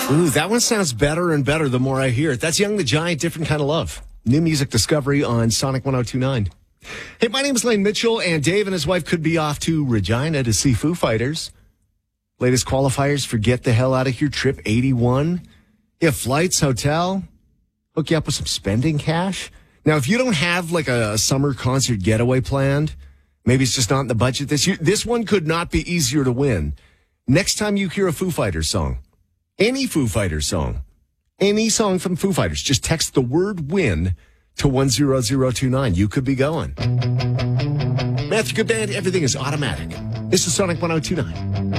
Ooh, that one sounds better and better the more I hear it. That's Young the Giant, Different Kind of Love. New music discovery on Sonic 102.9. Hey, my name is Lane Mitchell, and Dave and his wife could be off to Regina to see Foo Fighters. Latest qualifiers for Get the Hell Out of Here Trip 81. Yeah, flights, hotel, hook you up with some spending cash. Now, if you don't have like a summer concert getaway planned, maybe it's just not in the budget this year, this one could not be easier to win. Next time you hear a Foo Fighters song, any Foo Fighters song, any song from Foo Fighters, just text the word win to 10029. You could be going. Matthew Good Band, everything is automatic. This is Sonic 102.9.